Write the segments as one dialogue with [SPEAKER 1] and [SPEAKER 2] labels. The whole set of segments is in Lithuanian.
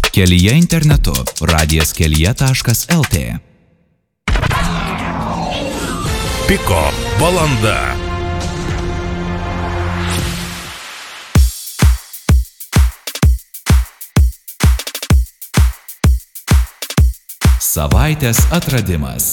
[SPEAKER 1] Kelyje internetu radijas.kelyje.lt.
[SPEAKER 2] Piko valanda.
[SPEAKER 1] Savaitės atradimas.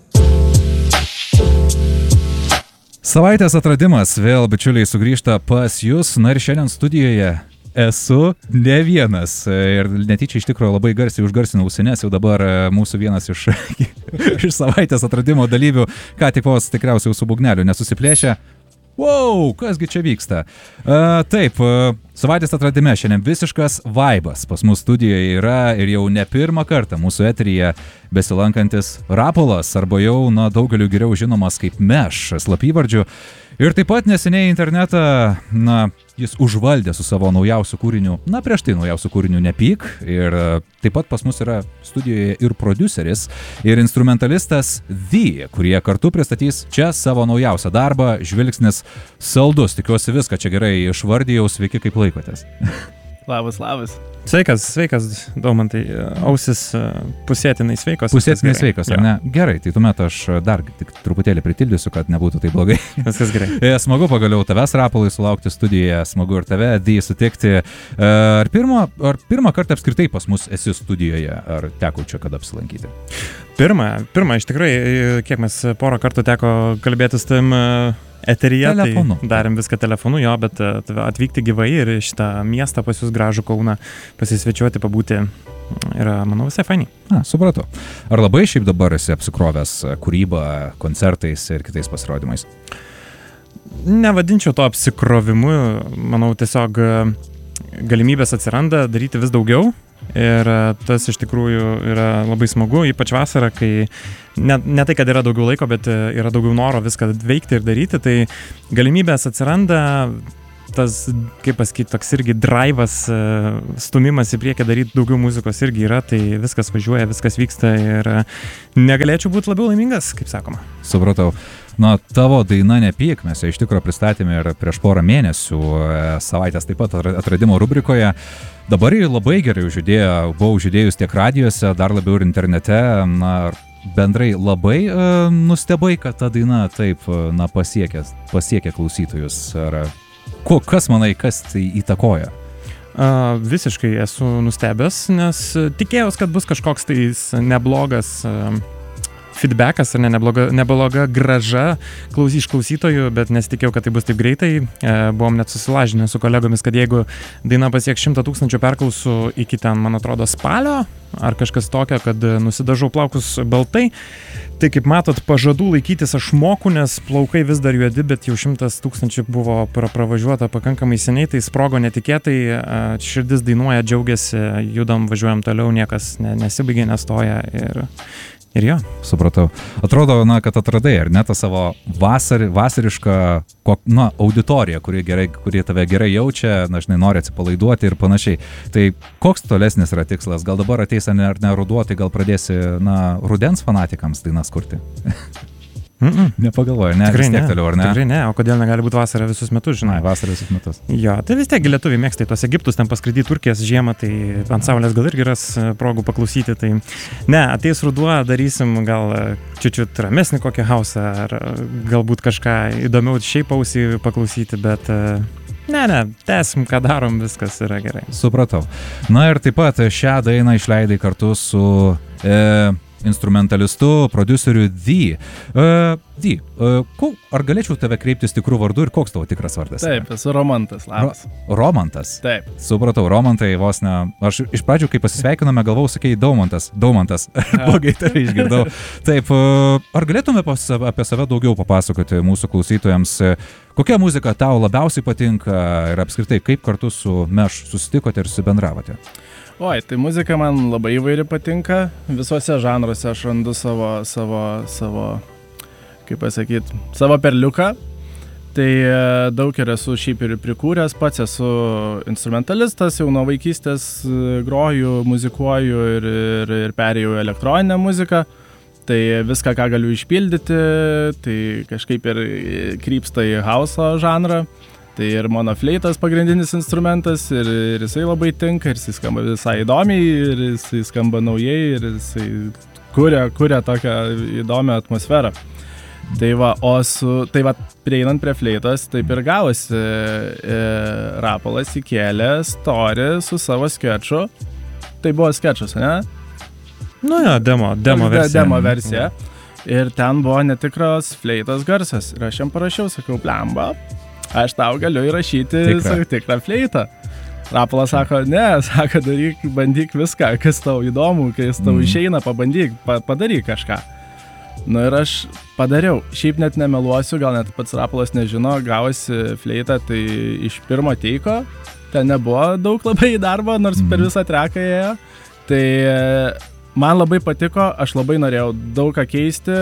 [SPEAKER 3] Savaitės atradimas vėl, bičiuliai, sugrįžta pas jūs. Na ir šiandien studijoje esu ne vienas. Ir netyčia iš tikrųjų labai garsiai užgarsinau ausines. Jau dabar mūsų vienas iš savaitės atradimo dalyvių, ką tik vos tikriausiai su būgneliu nesusiplėšė. Wow, kasgi čia vyksta? Taip, savaitės atradime šiandien visiškas vaibas pas mūsų studijoje yra ir jau ne pirmą kartą mūsų eteryje besilankantis Rapolas, arba jau daugeliu geriau žinomas kaip Meš slapyvardžiu. Ir taip pat neseniai internetą, jis užvaldė su savo naujausiu kūriniu, prieš tai naujausiu kūriniu Nepyk. Ir taip pat pas mus yra studijoje ir prodiuseris, ir instrumentalistas The, kurie kartu pristatys čia savo naujausią darbą, Žvilgsnis saldus. Tikiuosi viską čia gerai išvardijau, sveiki, kaip laikotės.
[SPEAKER 4] Labas.
[SPEAKER 5] Sveikas, Daumantai, ausis pusėtinai sveikos.
[SPEAKER 3] Pusėtinai sveikos, ar ne? Gerai, tai tuomet aš dar tik truputėlį pritildysiu, kad nebūtų tai blogai.
[SPEAKER 5] Viskas gerai.
[SPEAKER 3] Smagu pagaliau tavęs, Rapolai, sulaukti studijoje, smagu ir tave, The, sutikti. Ar pirmą kartą apskritai pas mus esi studijoje, ar teko čia kada apsilankyti?
[SPEAKER 5] Pirmą, iš tikrųjų, kiek mes porą kartų teko kalbėtis tam eteryje, telefonu. Tai darėm viską telefonu, bet atvykti gyvai ir šitą miestą pas jūs gražų Kauną pasisvečiuoti, pabūti yra, manau, visai fainiai.
[SPEAKER 3] Supratau. Ar labai šiaip dabar esi apsikrovęs kūrybą, koncertais ir kitais pasirodymais?
[SPEAKER 5] Nevadinčiau to apsikrovimu, manau, tiesiog galimybės atsiranda daryti vis daugiau. Ir tas iš tikrųjų yra labai smagu, ypač vasarą, kai ne tai, kad yra daugiau laiko, bet yra daugiau noro viską veikti ir daryti, tai galimybės atsiranda, tas, kaip pasakyti, toks irgi drive'as, stumimas į priekį daryti daugiau muzikos irgi yra, tai viskas važiuoja, viskas vyksta ir negalėčiau būti labiau laimingas, kaip sakoma.
[SPEAKER 3] Supratau. Tavo daina Nepyk, mes ją iš tikrųjų pristatėme ir prieš porą mėnesių savaitės taip pat atradimo rubrikoje. Dabar jį labai gerai buvau užžydėjus tiek radijose, dar labiau ir internete. Bendrai labai nustebai, kad ta daina taip pasiekė klausytojus. Kas manai, kas tai įtakoja?
[SPEAKER 5] Visiškai esu nustebęs, nes tikėjausi, kad bus kažkoks tai neblogas feedbackas ar nebloga grąža iš klausytojų, bet nesitikėjau, kad tai bus taip greitai. Buvom net susilažinę su kolegomis, kad jeigu daina pasieks 100 000 perklausų iki ten, man atrodo, spalio, ar kažkas tokio, kad nusidažau plaukus baltai, tai kaip matot, pažadų laikytis aš moku, nes plaukai vis dar juodi, bet jau 100 000 buvo pravažiuota pakankamai seniai, tai sprogo netikėtai, širdis dainuoja, džiaugiasi, judam, važiuojam toliau, niekas nesibaigė, nestoja ir jo.
[SPEAKER 3] Supratau. Atrodo, kad atradai, ar ne, tą savo vasarišką auditoriją, kuri tave gerai jaučia, žinai, nori atsipalaiduoti ir panašiai. Tai koks tolesnis yra tikslas? Gal dabar ateis ar ne ruduo, tai gal pradėsi, rudens fanatikams dainas kurti? Nepagalvoju, ne?
[SPEAKER 5] Tikrai
[SPEAKER 3] vis tiek toliau, ar ne?
[SPEAKER 5] Tikrai ne, o kodėl negali būti vasara visus metus, žinai?
[SPEAKER 3] Vasara visus metus.
[SPEAKER 5] Jo, tai vis tiek lietuviai mėgsta tos Egiptus, ten paskraidyti Turkijas žiemą, tai ant saulės gal irgi ras progų paklausyti, tai ne, ateis ruduo, darysim gal čiučiut ramesnį kokį hausą, ar galbūt kažką įdomiau šiaip ausį paklausyti, bet ne, tęsim, ką darom, viskas yra gerai.
[SPEAKER 3] Supratau. Na ir taip pat šią dainą išleidai kartu su instrumentalistu, prodiuseriu The. Ar galėčiau tave kreiptis tikrų vardu ir koks tavo tikras vardas?
[SPEAKER 4] Taip, esu Romantas, labas.
[SPEAKER 3] Romantas?
[SPEAKER 4] Taip.
[SPEAKER 3] Supratau, Romantai, vos ne. Aš iš pradžių, kai pasisveikinome, galvau, sakei Daumantas. Blogai tave išgirdau. Taip, ar galėtume apie save daugiau papasakoti mūsų klausytojams? Kokia muzika tau labiausiai patinka ir apskritai, kaip kartu su Meš susitikote ir susibendravote?
[SPEAKER 4] Oi, tai muzika man labai įvairi patinka, visuose žanruose aš randu savo, kaip pasakyti, savo perliuką. Tai daug ir esu šiaip ir prikūręs, pats esu instrumentalistas, jau nuo vaikystės groju, muzikuoju ir perėjau elektroninę muziką. Tai viską, ką galiu išpildyti, tai kažkaip ir krypsta į house'o žanrą. Tai ir mano fleitas pagrindinis instrumentas ir jisai labai tinka, ir jisai skamba visai įdomiai, ir jisai skamba naujai, ir jisai kuria tokią įdomią atmosferą. Tai va, prieinant prie fleitos, taip ir gavosi, Rapolas įkėlė story su savo skeču. Tai buvo skečas, ne?
[SPEAKER 5] Nu jo, demo versija.
[SPEAKER 4] Demo versija. Ir ten buvo netikros fleitos garsas. Ir aš jam parašiau, sakau, blemba, aš tau galiu įrašyti tikrą fleitą. Rapolas sako, ne, sako, bandyk viską, kas tau įdomu, kai tau išeina, pabandyk, padaryk kažką. Nu ir aš padariau. Šiaip net nemeluosiu, gal net pats Rapolas nežino, gavosi fleitą tai iš pirmo teiko. Ten nebuvo daug labai darbo, nors per visą treką ėjo. Tai man labai patiko, aš labai norėjau daug ką keisti,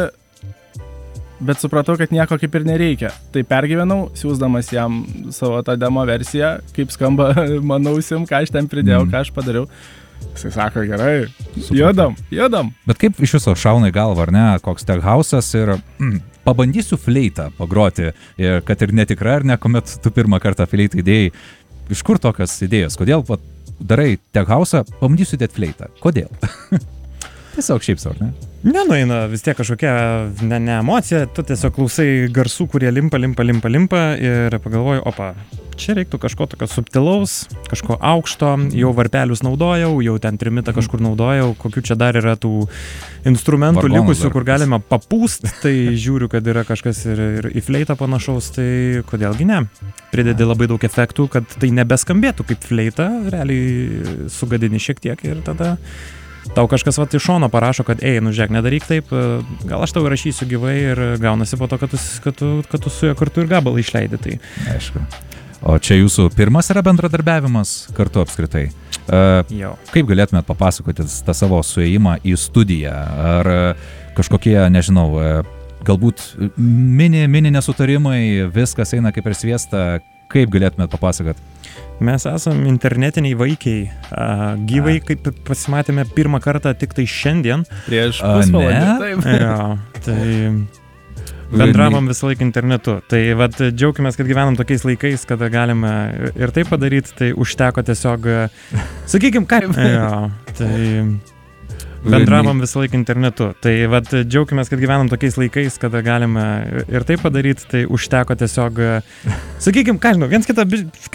[SPEAKER 4] bet supratau, kad nieko kaip ir nereikia. Tai pergyvenau, siūsdamas jam savo tą demo versiją, kaip skamba mano ausim, ką aš ten pridėjau, ką aš padariau. Jisai sako, gerai, judam.
[SPEAKER 3] Bet kaip iš viso šauna į galvą, ar ne, koks tech house'as ir pabandysiu fleitą pagroti, ir kad ir netikra, ar ne, kuomet tu pirmą kartą fleitą įdėjai. Iš kur tokios idėjos? Kodėl darai tech house'ą, pabandysiu dėti fleitą? Kodėl? Tiesiog šiaip sau, ne?
[SPEAKER 5] Nenueina vis tiek kažkokia ne emocija, tu tiesiog klausai garsų, kurie limpa ir pagalvoju, opa, čia reiktų kažko tokio subtilaus, kažko aukšto, jau varpelius naudojau, jau ten trimitą kažkur naudojau, kokių čia dar yra tų instrumentų likusių, kur galima papūst, tai žiūriu, kad yra kažkas ir į fleitą panašaus, tai kodėlgi ne. Pridedi labai daug efektų, kad tai nebeskambėtų kaip fleita, realiai sugadini šiek tiek ir tada tau kažkas iš šono parašo, kad nu žiūrėk, nedaryk taip, gal aš tau įrašysiu gyvai ir gaunasi po to, kad tu su juo kartu ir gabalą išleidi. Tai.
[SPEAKER 3] Aišku. O čia jūsų pirmas yra bendradarbiavimas kartu apskritai. Kaip galėtumėt papasakoti tą savo suėjimą į studiją? Ar kažkokie, nežinau, galbūt mini nesutarimai, viskas eina kaip ir sviesta? Kaip galėtumėt papasakot?
[SPEAKER 5] Mes esam internetiniai vaikiai. Gyvai, kaip pasimatėme pirmą kartą tik tai šiandien.
[SPEAKER 4] Prieš pusvalandį, taip.
[SPEAKER 5] Jo, tai bendravom visą laiką internetu. Tai džiaukimės, kad gyvenam tokiais laikais, kada galime ir tai padaryti, tai užteko tiesiog, sakykim, kaip. Jo, tai bendravom visą laiką internetu. Tai džiaukimės, kad gyvenam tokiais laikais, kada galime ir tai padaryti, tai užteko tiesiog, sakykim, ką žinau, viens kitą